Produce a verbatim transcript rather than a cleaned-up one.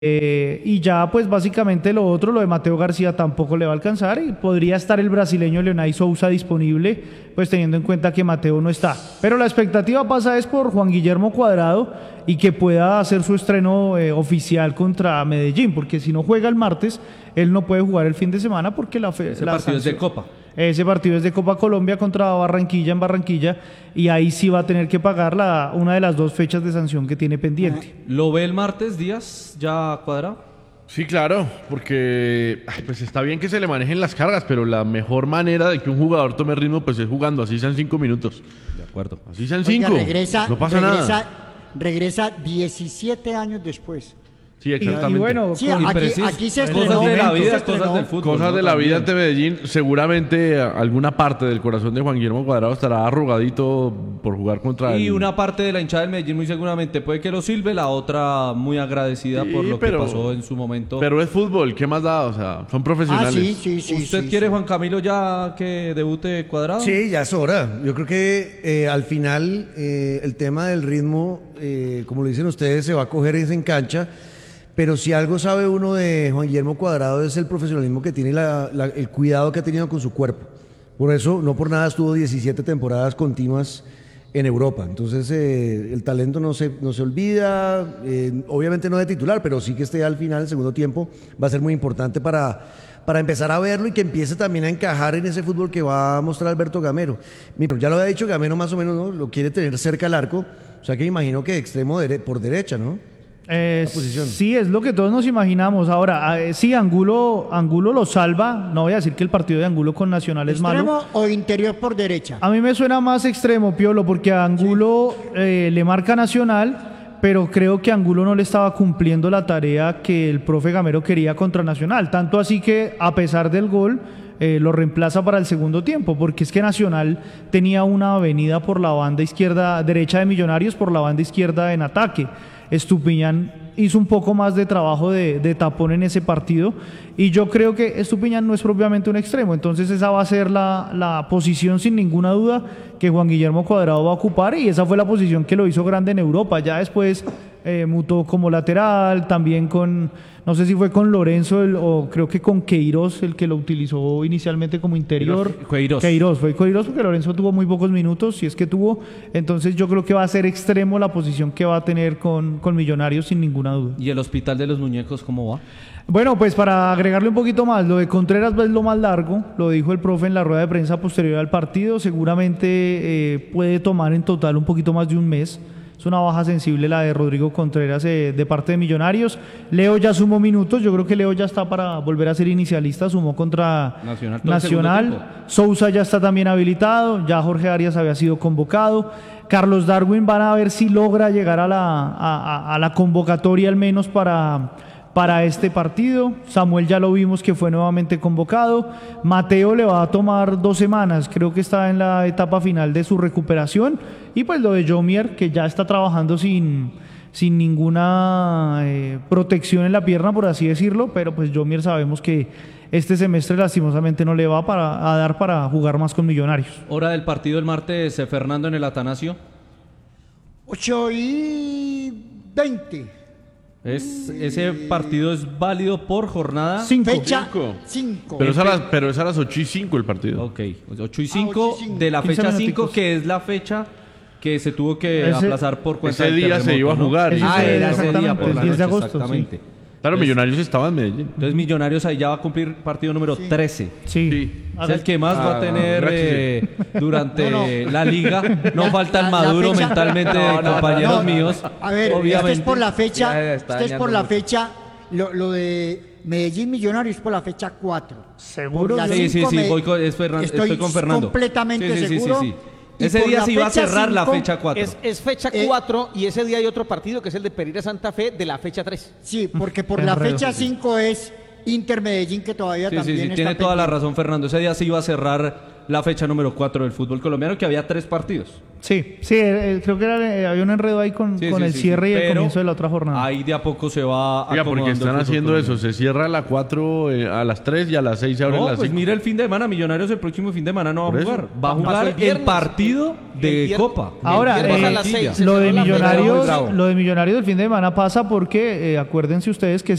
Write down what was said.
Eh, y ya pues básicamente lo otro, lo de Mateo García tampoco le va a alcanzar y podría estar el brasileño Leonay Sousa disponible, pues teniendo en cuenta que Mateo no está. Pero la expectativa pasa es por Juan Guillermo Cuadrado y que pueda hacer su estreno eh, oficial contra Medellín, porque si no juega el martes, él no puede jugar el fin de semana porque la fe, Ese la partido es de sanción- Copa. Ese partido es de Copa Colombia contra Barranquilla en Barranquilla y ahí sí va a tener que pagar la, una de las dos fechas de sanción que tiene pendiente. ¿Lo ve el martes, Díaz, ya Cuadrado? Sí, claro, porque ay, pues está bien que se le manejen las cargas, pero la mejor manera de que un jugador tome ritmo pues es jugando, así sean cinco minutos. De acuerdo. Así sean Oiga, cinco. regresa, no pasa regresa, nada. regresa diecisiete años después. Sí, Y, exactamente. y bueno, Sí, con- aquí, preciso. aquí se Cosas estrenó. de la se vida, estrenó. cosas del fútbol. Cosas ¿no? de la vida También. ante Medellín, seguramente alguna parte del corazón de Juan Guillermo Cuadrado estará arrugadito por jugar contra Y el... una parte de la hinchada del Medellín muy seguramente puede que lo silbe, la otra muy agradecida Sí, por lo pero- que pasó en su momento. Pero es fútbol, ¿qué más da? O sea, son profesionales. Ah, sí, sí, sí. ¿Usted sí, quiere, sí. Juan Camilo, ya que debute Cuadrado? Sí, ya es hora. Yo creo que eh, al final eh, el tema del ritmo, eh, como lo dicen ustedes, se va a coger es en cancha. Pero si algo sabe uno de Juan Guillermo Cuadrado es el profesionalismo que tiene y la- la- el cuidado que ha tenido con su cuerpo. Por eso, no por nada estuvo diecisiete temporadas continuas en Europa. Entonces, eh, el talento no se, no se olvida, eh, obviamente no de titular, pero sí que esté al final, el segundo tiempo, va a ser muy importante para, para empezar a verlo y que empiece también a encajar en ese fútbol que va a mostrar Alberto Gamero. Mira, ya lo había dicho, Gamero más o menos, ¿no? Lo quiere tener cerca al arco, o sea que imagino que extremo dere- por derecha, ¿no? Eh, La posición. sí, es lo que todos nos imaginamos. Ahora, eh, sí, Angulo, Angulo lo salva. No voy a decir que el partido de Angulo con Nacional es malo. ¿Extremo o interior por derecha? A mí me suena más extremo, Piolo, porque a Angulo eh, le marca Nacional, pero creo que Angulo no le estaba cumpliendo la tarea que el profe Gamero quería contra Nacional. Tanto así que, a pesar del gol, eh, lo reemplaza para el segundo tiempo, porque es que Nacional tenía una avenida por la banda izquierda, derecha de Millonarios, por la banda izquierda en ataque. Estupiñán hizo un poco más de trabajo de, de tapón en ese partido y yo creo que Estupiñán no es propiamente un extremo, entonces esa va a ser la, la posición sin ninguna duda que Juan Guillermo Cuadrado va a ocupar y esa fue la posición que lo hizo grande en Europa. Ya después eh, mutó como lateral, también con, no sé si fue con Lorenzo el- o creo que con Queiroz el que lo utilizó inicialmente como interior. Queiroz. Queiroz, fue Queiroz porque Lorenzo tuvo muy pocos minutos, si es que tuvo, entonces yo creo que va a ser extremo la posición que va a tener con, con Millonarios sin ninguna duda. ¿Y el Hospital de los Muñecos cómo va? Bueno, pues para agregarle un poquito más, lo de Contreras es lo más largo, lo dijo el profe en la rueda de prensa posterior al partido, seguramente eh, puede tomar en total un poquito más de un mes. Es una baja sensible la de Rodrigo Contreras eh, de parte de Millonarios. Leo ya sumó minutos, yo creo que Leo ya está para volver a ser inicialista, sumó contra Nacional todo el Nacional. segundo Sousa ya está también habilitado, ya Jorge Arias había sido convocado. Carlos Darwin van a ver si logra llegar a la, a, a- a la convocatoria al menos para, para este partido. Samuel ya lo vimos que fue nuevamente convocado. Mateo le va a tomar dos semanas, creo que está en la etapa final de su recuperación. Y pues lo de Jomier, que ya está trabajando sin, sin ninguna eh, protección en la pierna, por así decirlo, pero pues Jomier sabemos que este semestre lastimosamente no le va para, a dar para jugar más con Millonarios. Hora del partido el martes, eh, Fernando en el Atanasio. ocho y veinte. Es, ese partido es válido por jornada. Cinco. Fecha Cinco. cinco. Pero es, a las, pero es a las ocho y cinco el partido. Ok, ocho y cinco ocho y cinco. de la quince fecha cinco, minuticos. que es la fecha que se tuvo que Ese- aplazar por cuenta ese del día se terremoto, iba a ¿no? jugar. Ese Ah, fue era ese día exactamente, por el la diez de noche, agosto, exactamente. Claro, Entonces- Millonarios estaba en Medellín. Entonces Millonarios ahí ya va a cumplir partido número trece. Sí. Sí. Es el que más va a Ah, tener gracias. eh, durante No, no. la liga. No La- falta el la- la maduro fecha- mentalmente No, de no, compañeros no, no. míos. A ver, obviamente. esto es por la fecha, Ya está esto es por dañando la mucho. fecha, lo, lo de Medellín Millonarios es por la fecha cuatro. ¿Seguro? Por la Sí, sí, cinco sí, me- voy con- es Fernan- estoy con Fernando. completamente Sí, sí, sí, seguro. sí, sí. Y Ese por día la se iba a fecha cerrar la cinco, fecha cuatro. Es, es fecha Eh, cuatro y ese día hay otro partido que es el de Pereira Santa Fe de la fecha tres. Sí, porque por Qué la enredo. fecha cinco es Inter Medellín, que todavía Sí, sí, también sí, está tiene toda la pendiente. razón Fernando. Ese día se iba a cerrar la fecha número cuatro del fútbol colombiano, que había tres partidos. Sí, sí, eh, creo que era, eh, había un enredo ahí con, Sí, con sí, el sí, cierre sí, y el pero comienzo de la otra jornada. Ahí de a poco se va Oiga, porque acomodando el están fútbol haciendo eso. colombiano. Se cierra a las cuatro, eh, a las tres y a las seis se abre No, las pues cinco. mira el fin de semana, Millonarios el próximo fin de semana no va Por a eso. jugar. Va a Pasó jugar el el, viernes, partido el- de el viernes. Copa. Ahora, El viernes eh, a las seis se lo de cerró la fecha. Millonarios, bravo. lo de Millonarios del fin de semana pasa porque eh, acuérdense ustedes que